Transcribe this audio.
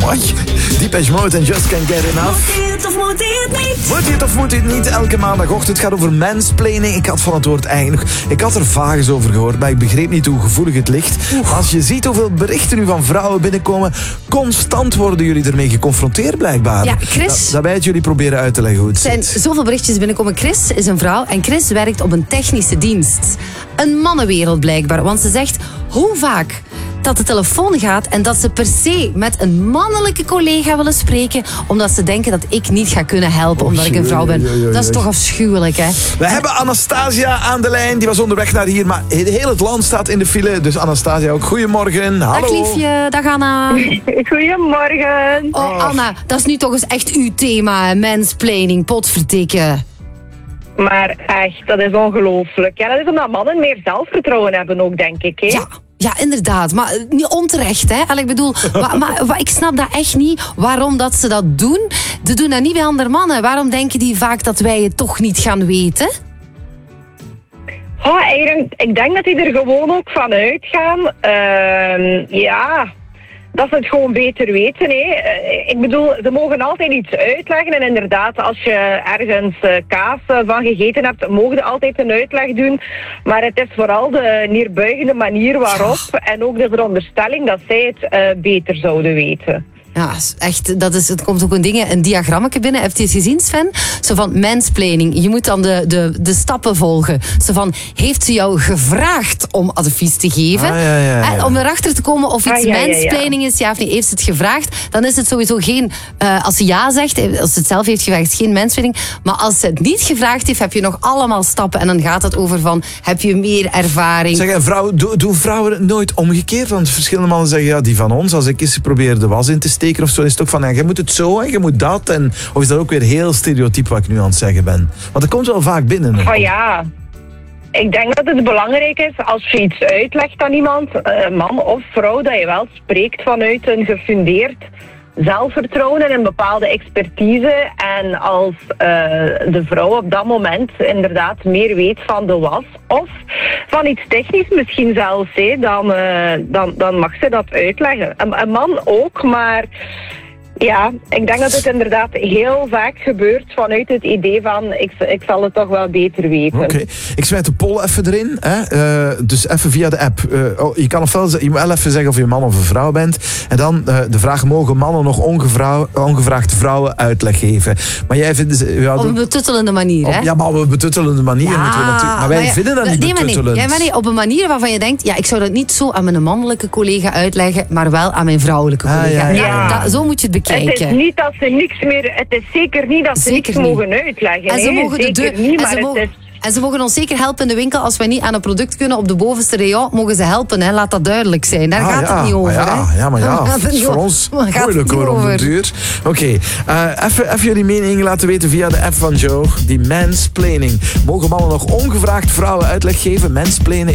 Mooi. Depeche Mode en Just Can't Get Enough. Moet hij het of moet hij het niet? Moet hij het of moet hij het niet? Elke maandagochtend. Het gaat over mansplaining. Ik had van het woord eigenlijk... Ik had er vages over gehoord, maar ik begreep niet hoe gevoelig het ligt. Als je ziet hoeveel berichten nu van vrouwen binnenkomen, constant worden jullie ermee geconfronteerd blijkbaar. Ja, Chris... Dat wij het jullie proberen uit te leggen hoe het Er zijn zit. zoveel berichtjes binnenkomen. Chris is een vrouw en Chris werkt op een technische dienst. Een mannenwereld blijkbaar, want ze zegt hoe vaak dat de telefoon gaat en dat ze per se met een mannelijke collega willen spreken, omdat ze denken dat ik niet ga kunnen helpen omdat ik een vrouw ben. Dat is toch afschuwelijk, hè? We hebben Anastasia aan de lijn. Die was onderweg naar hier, maar heel het land staat in de file. Dus Anastasia ook. Goedemorgen. Hallo. Dag liefje, dag Anna. Goedemorgen. Oh Anna, dat is nu toch eens echt uw thema, mansplaining, potverdikken. Maar echt, dat is ongelooflijk. Ja, dat is omdat mannen meer zelfvertrouwen hebben ook, denk ik. Hè? Ja, inderdaad. Maar niet onterecht, hè. Ik bedoel, maar ik snap dat echt niet. Waarom dat ze dat doen. Ze doen dat niet bij andere mannen. Waarom denken die vaak dat wij het toch niet gaan weten? Oh, ik denk dat die er gewoon ook van uitgaan. Dat ze het gewoon beter weten. Hè. Ik bedoel, ze mogen altijd iets uitleggen. En inderdaad, als je ergens kaas van gegeten hebt, mogen ze altijd een uitleg doen. Maar het is vooral de neerbuigende manier waarop. En ook de veronderstelling dat zij het beter zouden weten. Ja, echt, het komt ook een diagrammetje binnen. Heb je het gezien, Sven? Zo van mansplaining. Je moet dan de stappen volgen. Zo van, heeft ze jou gevraagd om advies te geven? Om erachter te komen of iets mansplaining is, ja of nee. Heeft ze het gevraagd, dan is het sowieso geen... als ze ja zegt, als ze het zelf heeft gevraagd, is geen mansplaining. Maar als ze het niet gevraagd heeft, heb je nog allemaal stappen. En dan gaat het over van, heb je meer ervaring? Zeg, doen vrouwen het nooit omgekeerd? Want verschillende mannen zeggen, ja, die van ons, als ik eens probeer de was in te steken of zo, is het ook van, je moet het zo en je moet dat. Of is dat ook weer heel stereotyp wat ik nu aan het zeggen ben? Want dat komt wel vaak binnen. Oh ja. Ik denk dat het belangrijk is, als je iets uitlegt aan iemand, man of vrouw, dat je wel spreekt vanuit een gefundeerd zelfvertrouwen en een bepaalde expertise. En als de vrouw op dat moment inderdaad meer weet van de was of van iets technisch misschien zelfs, dan mag ze dat uitleggen. Een man ook, maar... Ja, ik denk dat het inderdaad heel vaak gebeurt vanuit het idee van ik zal het toch wel beter weten. Oké. Ik smijt de poll even erin. Hè? Dus even via de app. Je moet wel even zeggen of je een man of een vrouw bent. En dan de vraag, mogen mannen nog ongevraagd vrouwen uitleg geven? Maar jij vindt... Op een betuttelende manier, hè? Ja, maar op een betuttelende manier moeten we natuurlijk... Maar wij vinden dat niet betuttelend. Maar nee, op een manier waarvan je denkt, ik zou dat niet zo aan mijn mannelijke collega uitleggen, maar wel aan mijn vrouwelijke collega. Zo moet je het bekijken. Het is niet dat ze niks meer... Het is zeker niet dat ze niks mogen uitleggen. En ze mogen en ze mogen ons zeker helpen in de winkel. Als wij niet aan een product kunnen op de bovenste rayon, mogen ze helpen. Hè. Laat dat duidelijk zijn. Daar gaat het niet over. Het is voor ons moeilijk hoor, om de duur. Oké, even jullie mening laten weten via de app van Joe. Die mansplaining. Mogen mannen nog ongevraagd vrouwen uitleg geven? Mansplainen